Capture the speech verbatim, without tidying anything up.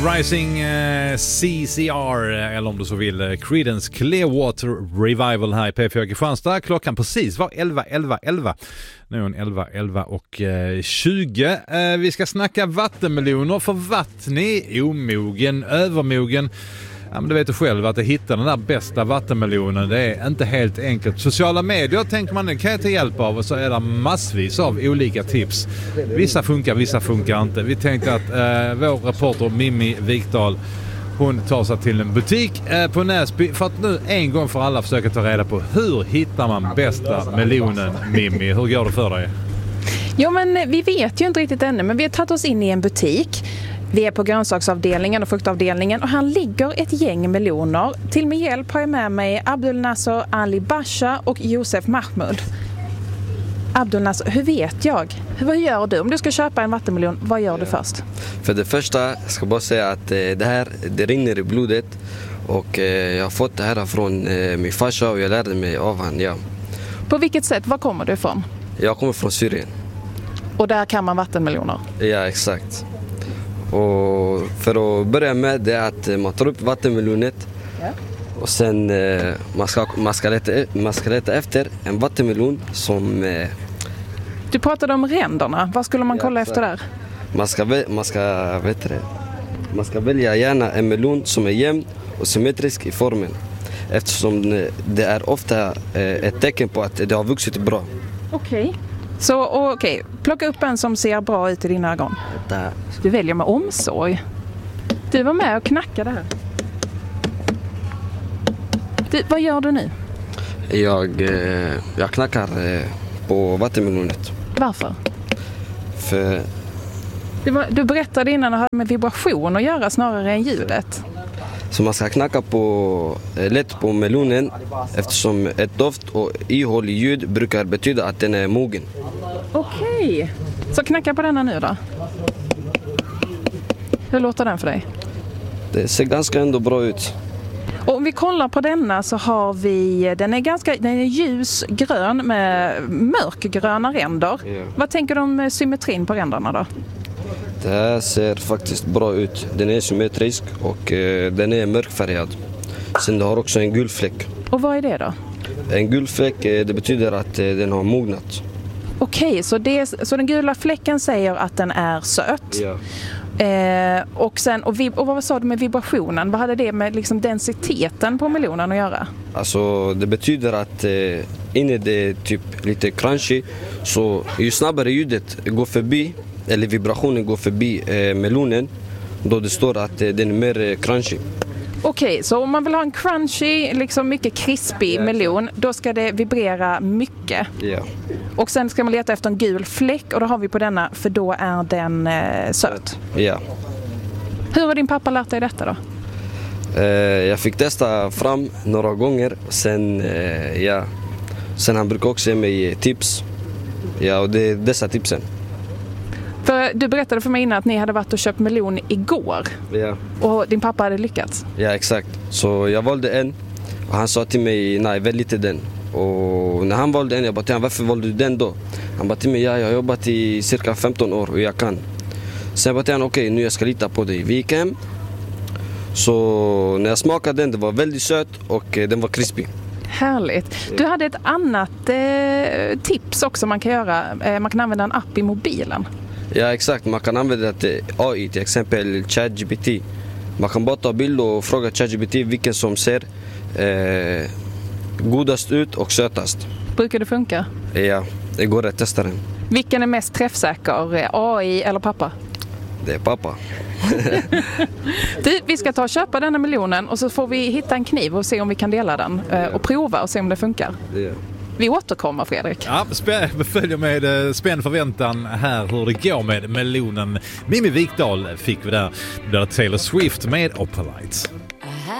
Rising eh, C C R, eller om du så vill eh, Creedence Clearwater Revival här i P fyra Kristianstad. Klockan precis var elva, elva, elva. Nu är hon elva, elva och eh, tjugo. Eh, vi ska snacka vattenmeloner, för vatten är omogen, övermogen. Ja, men du vet du själv att hitta den där bästa vattenmelonen, det är inte helt enkelt. Sociala medier tänker man, det kan jag ta hjälp av, och så är det massvis av olika tips. Vissa funkar, vissa funkar inte. Vi tänkte att eh, vår reporter Mimmi Vikdahl, hon tar sig till en butik eh, på Näsby för att nu en gång för alla försöka ta reda på hur hittar man bästa melonen. Mimmi, hur går det för dig? Jo, men vi vet ju inte riktigt ännu, men vi har tagit oss in i en butik. Vi är på grönsaksavdelningen och fruktavdelningen och här ligger ett gäng meloner. Till min hjälp har jag med mig Abdul Nasser Ali Basha och Josef Mahmoud. Abdul Nasser, hur vet jag? Vad gör du? Om du ska köpa en vattenmelon, vad gör du först? För det första ska jag bara säga att det här, det rinner i blodet. Och jag har fått det här från min farsa och jag lärde mig av han, ja. På vilket sätt? Var kommer du ifrån? Jag kommer från Syrien. Och där kan man vattenmeloner? Ja, exakt. Och för att börja med det är att man tar upp vattenmelonet. Ja. Och sen eh, man, ska, man, ska leta, man ska leta efter en vattenmelon som... Eh, du pratade om ränderna. Vad skulle man kolla ja, efter där? Man ska, man, ska, vet det, man ska välja gärna en melon som är jämn och symmetrisk i formen. Eftersom det är ofta eh, ett tecken på att det har vuxit bra. Okej. Okay. Så okej, okay. Plocka upp en som ser bra ut i dina ögon. Där. Du väljer med omsorg. Du var med och knackade här. Du, vad gör du nu? Jag, eh, jag knackar eh, på vattenmelonet. Varför? För... Det var, du berättade innan att det hade med vibration att göra snarare än ljudet. Så man ska knacka på, eh, lätt på melonen eftersom ett doft och ihållig ljud brukar betyda att den är mogen. Okej, okay. Så knacka på denna nu då. Hur låter den för dig? Det ser ganska ändå bra ut. Och om vi kollar på denna så har vi, den är ganska den är ljusgrön med mörkgröna ränder. Yeah. Vad tänker du om symmetrin på ränderna då? Det här ser faktiskt bra ut. Den är symmetrisk och eh, den är mörkfärgad. Sen det har också en gul fläck. Och vad är det då? En gul fläck, eh, det betyder att eh, den har mognat. Okej, okay, så, så den gula fläcken säger att den är söt. Ja. Eh, och, sen, och, vib- och vad sa du med vibrationen? Vad hade det med liksom densiteten på melonen att göra? Alltså det betyder att eh, inne det är typ lite crunchy. Så ju snabbare ljudet går förbi, eller vibrationen går förbi eh, melonen, då det står att eh, den är mer eh, crunchy. Okej, okay, så om man vill ha en crunchy, liksom mycket krispig ja, melon, då ska det vibrera mycket. Ja. Och sen ska man leta efter en gul fläck och då har vi på denna, för då är den eh, söt. Ja. Hur har din pappa lärt dig detta då? Eh, jag fick testa fram några gånger, sen, eh, ja. sen han brukar också ge mig tips. Ja, och det är dessa tipsen. För du berättade för mig innan att ni hade varit och köpt melon igår. Ja. Och din pappa hade lyckats. Ja, exakt. Så jag valde en och han sa till mig, nej, välj inte den. Och när han valde en, jag bara till honom, varför valde du den då? Han bara till mig, ja, jag har jobbat i cirka femton år och jag kan. Sen jag bara till honom, okej, okay, nu jag ska lita på dig. Vi gick hem. Så när jag smakade den, det var väldigt söt och den var krispig. Härligt. Du hade ett annat eh, tips också man kan göra. Eh, man kan använda en app i mobilen. Ja, exakt. Man kan använda det A I, till exempel ChatGPT. Man kan bara ta bild och fråga ChatGPT vilken som ser eh, godast ut och sötast. Brukar det funka? Ja, det går att testa den. Vilken är mest träffsäker? A I eller pappa? Det är pappa. du, vi ska ta och köpa denna melonen och så får vi hitta en kniv och se om vi kan dela den eh, och prova och se om det funkar. Ja. Vi återkommer, Fredrik. Ja, spä- följer med spänd förväntan här hur det går med melonen. Mimmi Vikdahl fick vi där. Det där Taylor Swift med Opalite.